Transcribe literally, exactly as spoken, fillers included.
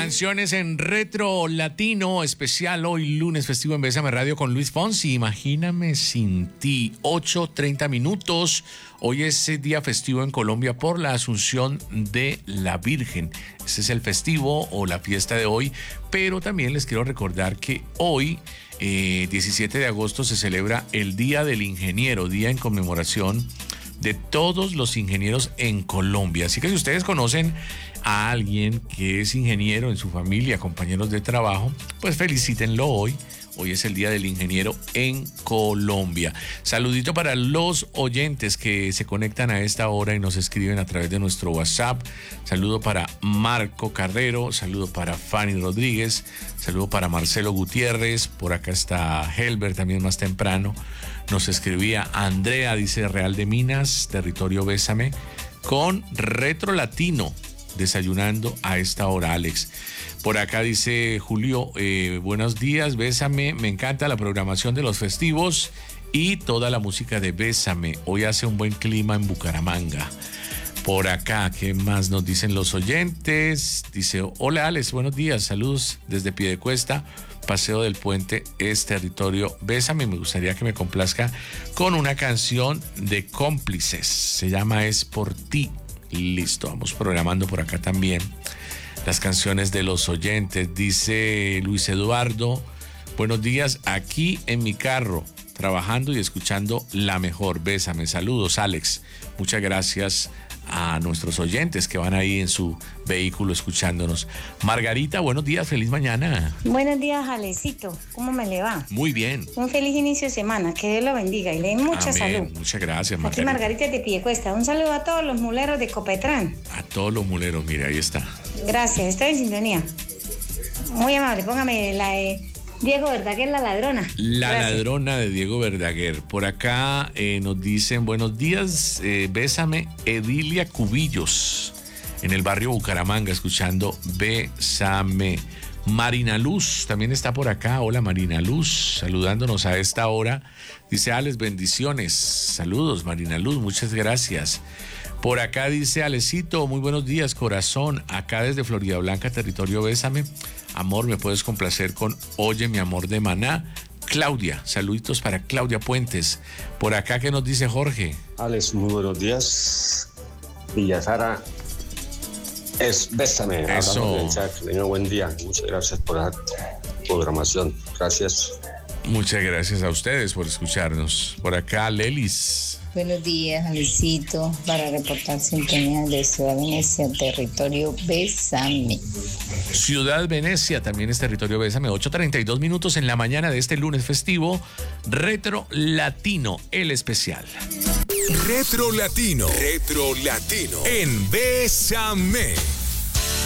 Canciones en retro latino especial hoy lunes festivo en Bésame Radio con Luis Fonsi. Imagíname sin ti. ocho treinta minutos. Hoy es día festivo en Colombia por la Asunción de la Virgen. Ese es el festivo o la fiesta de hoy. Pero también les quiero recordar que hoy, eh, diecisiete de agosto, se celebra el Día del Ingeniero, día en conmemoración de todos los ingenieros en Colombia. Así que si ustedes conocen a alguien que es ingeniero en su familia, compañeros de trabajo, pues felicítenlo hoy. Hoy es el Día del Ingeniero en Colombia. Saludito para los oyentes que se conectan a esta hora y nos escriben a través de nuestro WhatsApp. Saludo para Marco Carrero, saludo para Fanny Rodríguez, saludo para Marcelo Gutiérrez. Por acá está Helber también más temprano. Nos escribía Andrea, dice Real de Minas, territorio Bésame, con retro latino. Desayunando a esta hora, Alex. Por acá dice Julio, eh, buenos días, Bésame, me encanta la programación de los festivos y toda la música de Bésame. Hoy hace un buen clima en Bucaramanga. Por acá, ¿qué más nos dicen los oyentes? Dice, hola Alex, buenos días, saludos desde Piedecuesta, Paseo del Puente es territorio Bésame. Me gustaría que me complazca con una canción de Cómplices, se llama Es por ti. Listo, vamos programando por acá también las canciones de los oyentes. Dice Luis Eduardo, buenos días, aquí en mi carro, trabajando y escuchando la mejor. Bésame, saludos Alex. Muchas gracias a nuestros oyentes que van ahí en su vehículo escuchándonos. Margarita, buenos días, feliz mañana. Buenos días, Alecito, ¿cómo me le va? Muy bien. Un feliz inicio de semana, que Dios lo bendiga y le dé mucha Amén. salud. Muchas gracias, Margarita. Aquí Margarita de Piedecuesta, un saludo a todos los muleros de Copetrán. A todos los muleros, mire, ahí está. Gracias, estoy en sintonía. Muy amable, póngame la de Diego Verdaguer, La Ladrona. La Gracias. Ladrona de Diego Verdaguer. Por acá eh, nos dicen, buenos días, eh, Bésame, Edilia Cubillos, en el barrio Bucaramanga, escuchando Bésame. Marina Luz también está por acá. Hola Marina Luz, saludándonos a esta hora. Dice Alex, bendiciones. Saludos Marina Luz, muchas gracias. Por acá dice Alecito, muy buenos días, corazón. Acá desde Florida Blanca, territorio Bésame. Amor, ¿me puedes complacer con Oye, mi amor de Maná? Claudia, saluditos para Claudia Puentes. Por acá, ¿qué nos dice Jorge? Alex, muy buenos días. Villa Sara es Bésame. Eso. Tenga buen día. Muchas gracias por la programación. Gracias. Muchas gracias a ustedes por escucharnos. Por acá, Lelis. Buenos días, Alecito, para reportar sintonía de Ciudad Venecia, territorio Bésame. Ciudad Venecia también es territorio Bésame. ocho treinta y dos minutos en la mañana de este lunes festivo. Retro Latino, el especial. Retro Latino. Retro Latino. En Bésame.